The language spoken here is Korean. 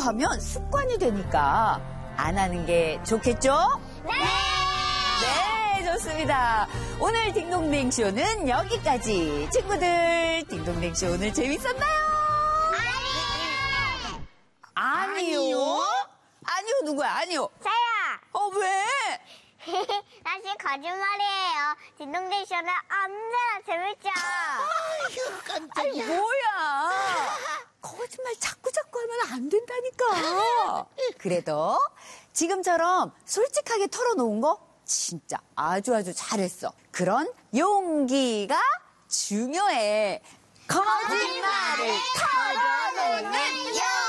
하면 습관이 되니까 안 하는 게 좋겠죠? 네, 좋습니다. 오늘 딩동댕쇼는 여기까지. 친구들, 딩동댕쇼 오늘 재밌었나요? 아니요? 아니요, 누구야? 아니요. 저요. 왜? 사실 거짓말이에요. 딩동댕쇼는 언제나 재밌죠. 아유, 깜짝이야. 뭐야? 거짓말 자꾸 하면 안 된다니까. 그래도 지금처럼 솔직하게 털어놓은 거 진짜 아주 잘했어. 그런 용기가 중요해. 거짓말을 털어놓는 용!